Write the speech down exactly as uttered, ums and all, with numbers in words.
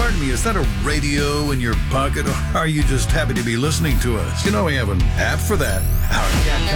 pardon me, is that a radio in your pocket, or are you just happy to be listening to us? You know we have an app for that. Our cat